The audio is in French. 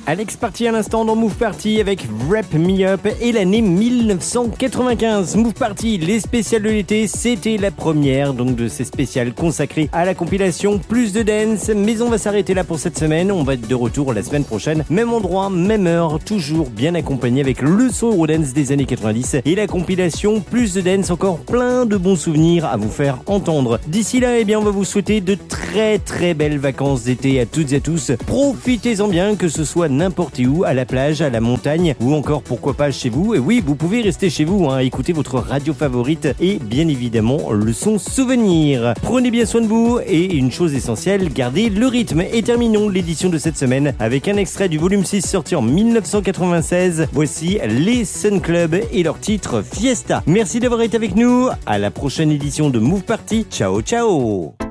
Alex Party à l'instant dans Move Party avec Wrap Me Up et l'année 1995. Move Party, les spéciales de l'été, c'était la première donc de ces spéciales consacrées à la compilation Plus de Dance. Mais on va s'arrêter là pour cette semaine. On va être de retour la semaine prochaine. Même endroit, même heure, toujours bien accompagné avec le son Eurodance des années 90 et la compilation Plus de Dance. Encore plein de bons souvenirs à vous faire entendre. D'ici là, on va vous souhaiter de très très belles vacances d'été à toutes et à tous. Profitez-en bien, que ce soit n'importe où, à la plage, à la montagne ou encore pourquoi pas chez vous. Et oui, vous pouvez rester chez vous, écouter votre radio favorite et bien évidemment le son souvenir. Prenez bien soin de vous et une chose essentielle, gardez le rythme. Et terminons l'édition de cette semaine avec un extrait du volume 6 sorti en 1996. Voici les Sun Club et leur titre Fiesta. Merci d'avoir été avec nous. À la prochaine édition de Move Party. Ciao ciao.